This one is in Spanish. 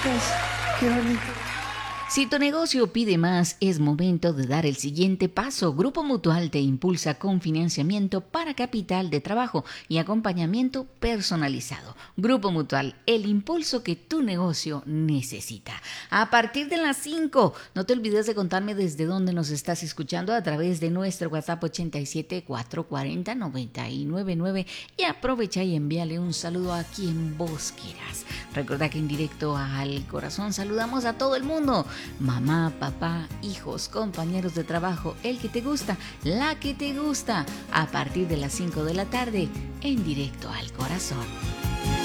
bonitas, qué bonito. Si tu negocio pide más, es momento de dar el siguiente paso. Grupo Mutual te impulsa con financiamiento para capital de trabajo y acompañamiento personalizado. Grupo Mutual, el impulso que tu negocio necesita. A partir de las 5, no te olvides de contarme desde dónde nos estás escuchando a través de nuestro WhatsApp 87 440 999 y aprovecha y envíale un saludo a quien vos quieras. Recuerda que en directo al corazón saludamos a todo el mundo. Mamá, papá, hijos, compañeros de trabajo, el que te gusta, la que te gusta, a partir de las 5 de la tarde, en directo al corazón.